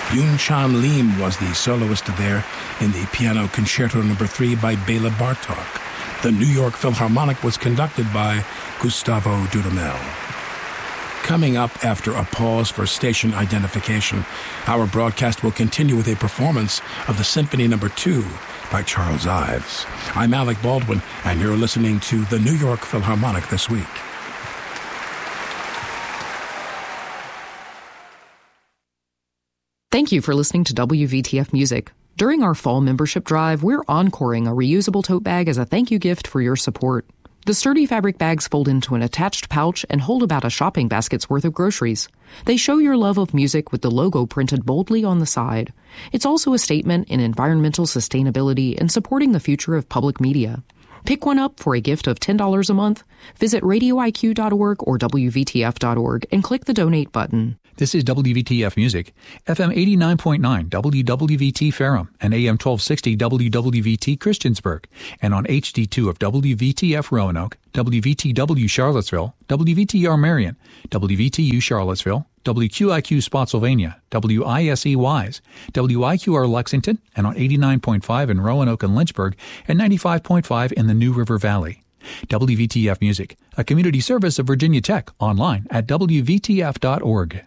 Yun-Chan Lim was the soloist there in the Piano Concerto No. 3 by Bela Bartok. The New York Philharmonic was conducted by Gustavo Dudamel. Coming up after a pause for station identification, our broadcast will continue with a performance of the Symphony No. 2 by Charles Ives. I'm Alec Baldwin, and you're listening to the New York Philharmonic This Week. Thank you for listening to WVTF Music. During our fall membership drive, we're encoring a reusable tote bag as a thank you gift for your support. The sturdy fabric bags fold into an attached pouch and hold about a shopping basket's worth of groceries. They show your love of music with the logo printed boldly on the side. It's also a statement in environmental sustainability and supporting the future of public media. Pick one up for a gift of $10 a month. Visit radioiq.org or WVTF.org and click the donate button. This is WVTF Music, FM 89.9 WWVT Ferrum and AM 1260 WWVT Christiansburg, and on HD2 of WVTF Roanoke, WVTW Charlottesville, WVTR Marion, WVTU Charlottesville, WQIQ Spotsylvania, WISE Wise, WIQR Lexington, and on 89.5 in Roanoke and Lynchburg, and 95.5 in the New River Valley. WVTF Music, a community service of Virginia Tech, online at WVTF.org.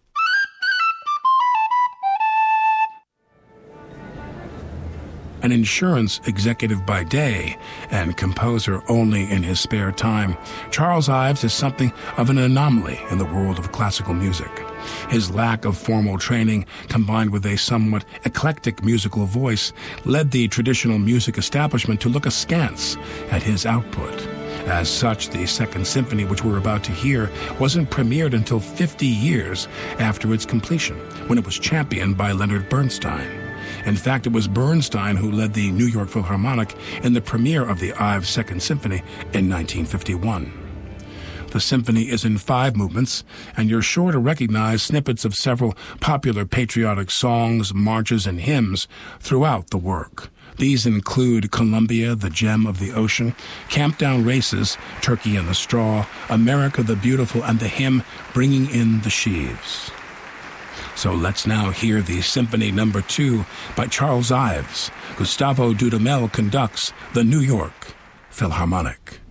An insurance executive by day and composer only in his spare time, Charles Ives is something of an anomaly in the world of classical music. His lack of formal training, combined with a somewhat eclectic musical voice, led the traditional music establishment to look askance at his output. As such, the Second Symphony, which we're about to hear, wasn't premiered until 50 years after its completion, when it was championed by Leonard Bernstein. In fact, it was Bernstein who led the New York Philharmonic in the premiere of the Ives Second Symphony in 1951. The symphony is in 5 movements, and you're sure to recognize snippets of several popular patriotic songs, marches, and hymns throughout the work. These include Columbia, the Gem of the Ocean, Camptown Races, Turkey in the Straw, America the Beautiful, and the hymn Bringing in the Sheaves. So let's now hear the Symphony No. 2 by Charles Ives. Gustavo Dudamel conducts the New York Philharmonic.